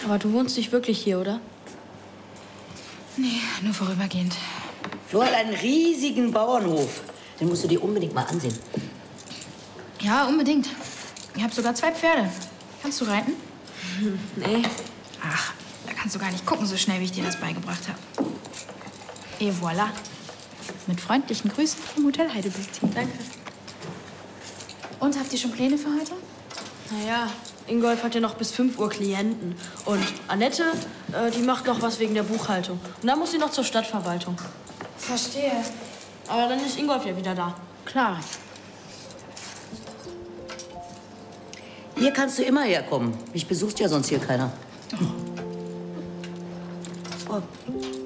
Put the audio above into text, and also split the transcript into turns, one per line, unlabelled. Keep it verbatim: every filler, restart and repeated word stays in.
Aber du wohnst nicht wirklich hier, oder?
Nee, nur vorübergehend.
Flo hat einen riesigen Bauernhof. Den musst du dir unbedingt mal ansehen.
Ja, unbedingt. Ich habe sogar zwei Pferde. Kannst du reiten?
Hm, nee.
Ach, da kannst du gar nicht gucken, so schnell, wie ich dir das beigebracht habe. Et voilà. Mit freundlichen Grüßen vom Hotel Heidelberg-Team.
Danke.
Und, habt ihr schon Pläne für heute?
Naja, Ingolf hat ja noch bis fünf Uhr Klienten. Und Annette, äh, die macht noch was wegen der Buchhaltung. Und dann muss sie noch zur Stadtverwaltung.
Verstehe.
Aber dann ist Ingolf ja wieder da.
Klar.
Hier kannst du immer herkommen. Mich besucht ja sonst hier keiner. Oh.